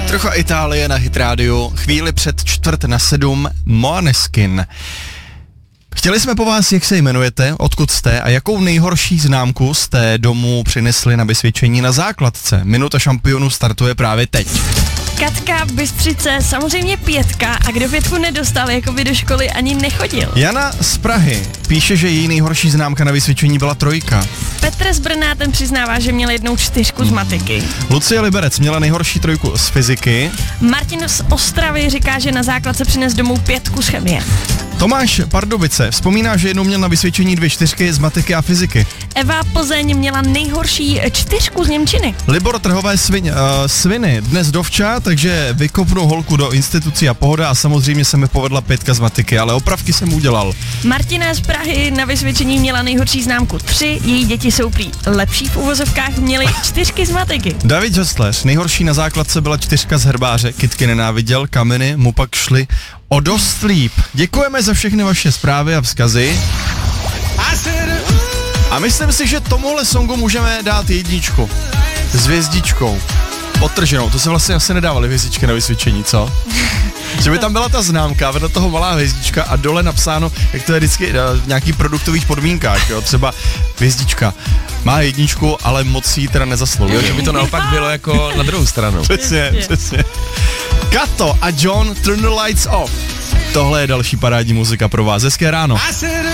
Trocha Itálie na Hit rádiu, chvíli před 6:45, Måneskin. Chtěli jsme po vás, jak se jmenujete, odkud jste a jakou nejhorší známku jste domů přinesli na vysvědčení na základce. Minuta šampionů startuje právě teď. Katka v Bystřice, samozřejmě 5 a kdo 5 nedostal, jako by do školy ani nechodil. Jana z Prahy píše, že její nejhorší známka na vysvědčení byla 3. Petr z Brna, ten přiznává, že měl jednou 4 z matiky. Lucie Liberec měla nejhorší 3 z fyziky. Martin z Ostravy říká, že na základce přines domů 5 z chemie. Tomáš Pardubice vzpomíná, že jednou měl na vysvědčení 2 4 z matiky a fyziky. Eva Plzeň měla nejhorší 4 z němčiny. Libor Trhové sviny dnes dovča, takže vykopnu holku do institucí a pohoda a samozřejmě se mi povedla 5 z matiky, ale opravky jsem udělal. Martina z Prahy na vysvědčení měla nejhorší známku 3, její děti jsou prý lepší v uvozovkách, měly 4 z matiky. David Hostler, nejhorší na základce byla 4 z herbáře, kytky nenáviděl, kameny mu pak šly o dost líp. Děkujeme za všechny vaše zprávy a vzkazy. A myslím si, že tomuhle songu můžeme dát 1 s hvězdičkou. Podtrženou, to se vlastně asi nedávaly hvězdičky na vysvědčení, co? Že by tam byla ta známka, vedle toho malá hvězdička a dole napsáno, jak to je vždycky v nějakých produktových podmínkách, jo? Třeba hvězdička má 1, ale moc jí teda nezaslouží. Jo, že by to naopak bylo jako na druhou stranu. Přesně. Kato a John, Turn the Lights Off. Tohle je další parádní muzika pro vás. Hezké ráno.